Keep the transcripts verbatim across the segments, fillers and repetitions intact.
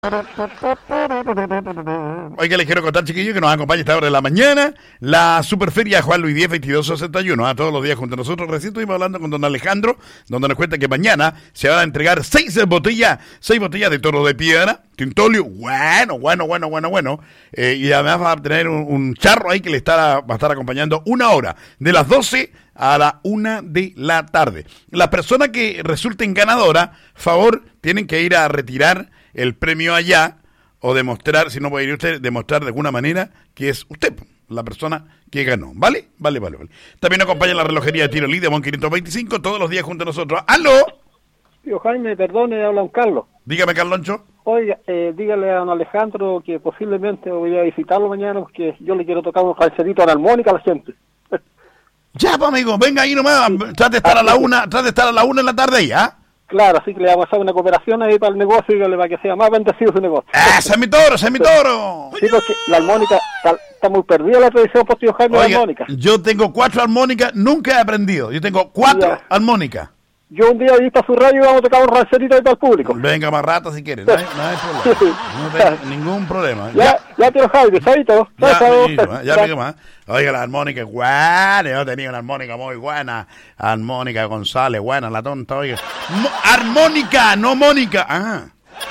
Oiga, les quiero contar, chiquillos, que nos acompaña a esta hora de la mañana la Superferia Juan Luis diez veintidós sesenta y uno, a todos los días junto a nosotros. Recién estuvimos hablando con don Alejandro, donde nos cuenta que mañana se van a entregar seis botellas, seis botellas de Toro de Piedra, Tintolio, bueno, bueno, bueno, bueno, bueno, eh, y además va a tener un, un charro ahí que le estará, va a estar acompañando una hora, de las doce a la una de la tarde. Las personas que resulten ganadoras, favor, tienen que ir a retirar el premio allá, o demostrar, si no puede ir usted, demostrar de alguna manera que es usted la persona que ganó. ¿Vale? Vale, vale, vale. También nos acompaña la relojería de Tiro Lee de Mon quinientos veinticinco, todos los días junto a nosotros. ¡Aló! Tío Jaime, perdone, habla un Carlos. Dígame, Carloncho. Oiga, eh, dígale a don Alejandro que posiblemente voy a visitarlo mañana porque yo le quiero tocar un rancherito a la armónica a la gente. Ya, pues, amigo, venga ahí nomás, trate de estar a la una, trate de estar a la una en la tarde ahí, ¿ah? Claro, así que le vamos a hacer una cooperación ahí para el negocio y para que sea más bendecido su negocio. ¡Ese es mi toro, ese es mi toro! Sí, porque la armónica, está, está muy perdida la tradición, por tío Jaime, de la armónica. Yo tengo cuatro armónicas, nunca he aprendido. Yo tengo cuatro ya. armónicas. Yo un día vi para su radio y vamos a tocar un rancherito ahí para el público. Venga, más rata si quieres, no hay, no hay problema. Sí. No tengo ningún problema. Ya, ya, ya tío Jaime, chavito. Ya, ya, ya, ya más. Oiga, la armónica, buena, yo tenía una armónica muy buena. Armónica González, buena, la tonta, oiga. Mo- armónica, no Mónica. Ah.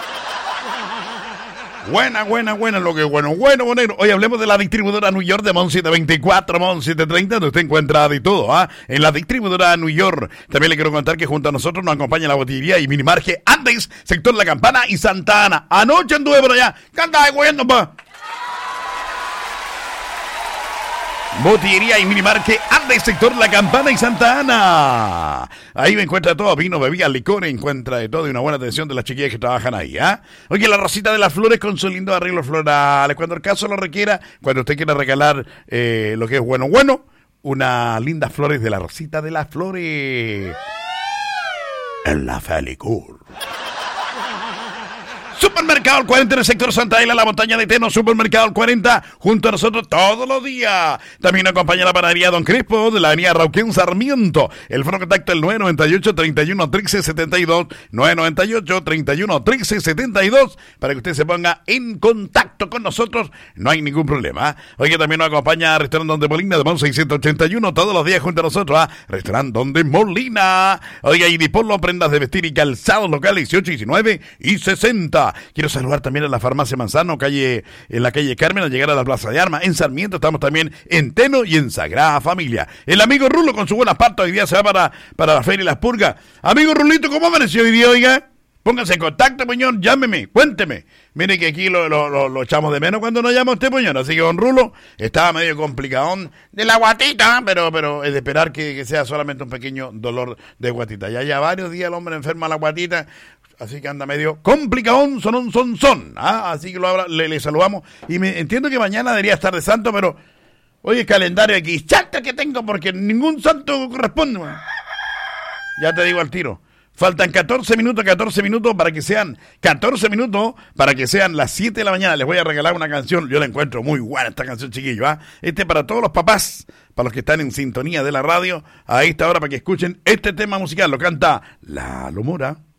Buena, buena, buena, lo que es bueno, bueno, bueno. Hoy hablemos de la distribuidora New York de Mon setecientos veinticuatro, Mon setecientos treinta, donde usted encuentra de todo, ¿ah? ¿eh? En la distribuidora New York. También le quiero contar que junto a nosotros nos acompaña la botillería y minimarge Andes, sector La Campana y Santa Ana. Anoche anduve por allá. ¿Qué andaba güeyendo, pa? Botillería y minimarque Andes, sector La Campana y Santa Ana. Ahí me encuentra todo, vino, bebida, licor, encuentra de todo y una buena atención de las chiquillas que trabajan ahí, ¿ah? ¿eh? Oye, la Rosita de las Flores con su lindo arreglo florales. Cuando el caso lo requiera, cuando usted quiera regalar eh, lo que es bueno, bueno, unas lindas flores de la Rosita de las Flores. En la Felicur. Supermercado El cuarenta en el sector Santa Isla, la montaña de Teno. Supermercado El cuarenta, junto a nosotros todos los días. También acompaña la panadería Don Crespo de la avenida Rauquén Sarmiento. El foro contacto el nueve noventa y ocho, treinta y uno, trece, setenta y dos. nueve noventa y ocho, treinta y uno, trece, setenta y dos. Para que usted se ponga en contacto con nosotros. No hay ningún problema. Oye, también nos acompaña Restaurante Donde Molina de Mon seiscientos ochenta y uno. Todos los días junto a nosotros. ¿Ah? Restaurante Donde Molina. Oye, y Dipolo, prendas de vestir y calzados locales dieciocho, diecinueve y sesenta. Quiero saludar también a la farmacia Manzano, calle, en la calle Carmen, al llegar a la Plaza de Armas. En Sarmiento estamos también en Teno y en Sagrada Familia. El amigo Rulo con su buena pata hoy día se va para, para la Feria y las Purgas. Amigo Rulito, ¿cómo amaneció hoy día, oiga? Pónganse en contacto, puñón, llámeme, cuénteme. Mire que aquí lo, lo, lo, lo echamos de menos cuando nos llama usted, puñón. Así que don Rulo estaba medio complicadón de la guatita, pero pero es de esperar que, que sea solamente un pequeño dolor de guatita. Ya ya varios días el hombre enferma la guatita. Así que anda medio complicadón, son, son, son. ¿Ah? Así que lo habla, le, le saludamos. Y me entiendo que mañana debería estar de santo, pero oye, calendario aquí, chata que tengo, porque ningún santo corresponde. Man. Ya te digo al tiro. Faltan catorce minutos, catorce minutos para que sean, catorce minutos para que sean las siete de la mañana. Les voy a regalar una canción. Yo la encuentro muy buena esta canción, chiquillo. ¿Ah? Este para todos los papás, para los que están en sintonía de la radio, a esta hora para que escuchen este tema musical. Lo canta La Lomora.